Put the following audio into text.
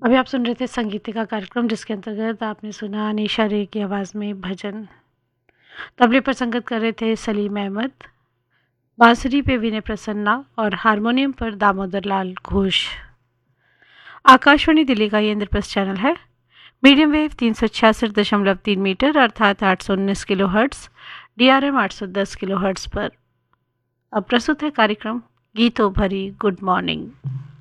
अभी आप सुन रहे थे संगीतिका कार्यक्रम, जिसके अंतर्गत आपने सुना अनीशा रे की आवाज़ में भजन। तबले पर संगत कर रहे थे सलीम अहमद, बांसुरी पे विनय प्रसन्ना और हारमोनियम पर दामोदर लाल घोष। आकाशवाणी दिल्ली का ये इंद्रप्रस्थ चैनल है। मीडियम वेव 366.3 मीटर अर्थात 819 kilo hertz, DRM 810 kilo hertz पर। अब प्रस्तुत है कार्यक्रम गीतों भरी गुड मॉर्निंग।